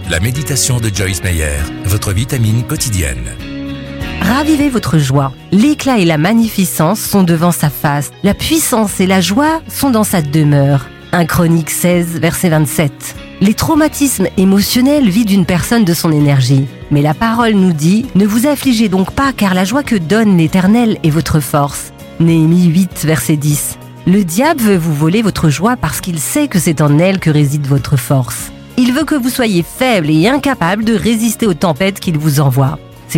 La méditation de Joyce Meyer, votre vitamine quotidienne. Ravivez votre joie. L'éclat et la magnificence sont devant sa face. La puissance et la joie sont dans sa demeure. 1 Chroniques 16, verset 27. Les traumatismes émotionnels vident une personne de son énergie. Mais la parole nous dit « Ne vous affligez donc pas, car la joie que donne l'Éternel est votre force. » Néhémie 8, verset 10. Le diable veut vous voler votre joie parce qu'il sait que c'est en elle que réside votre force. Il veut que vous soyez faible et incapable de résister aux tempêtes qu'il vous envoie.